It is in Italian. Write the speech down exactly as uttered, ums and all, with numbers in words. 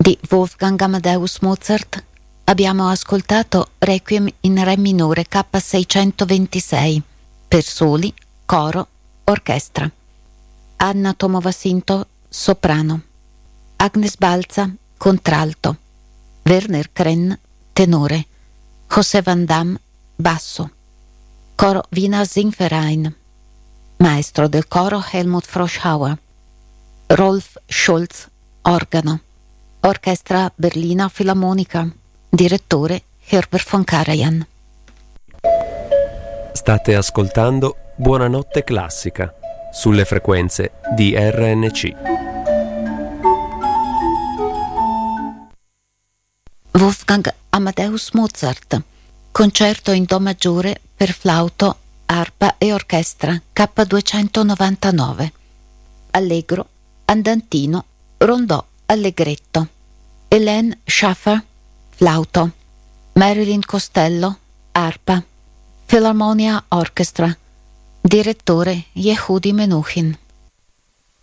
di Wolfgang Amadeus Mozart abbiamo ascoltato Requiem in Re minore K seicentoventisei per soli, coro, orchestra. Anna Tomova-Sinto, soprano. Agnes Balza, contralto. Werner Krenn, tenore. José Van Damme, basso. Coro Wiener Singverein. Maestro del coro Helmut Froschauer. Rolf Scholz, organo. Orchestra Berlina Filarmonica. Direttore Herbert von Karajan. State ascoltando Buonanotte Classica sulle frequenze di R N C. Wolfgang Amadeus Mozart, concerto in do maggiore per flauto, arpa e orchestra K duecentonovantanove. Allegro, andantino, rondò, allegretto. Hélène Schaffer, flauto. Marilyn Costello, arpa. Philharmonia Orchestra. Direttore Yehudi Menuhin.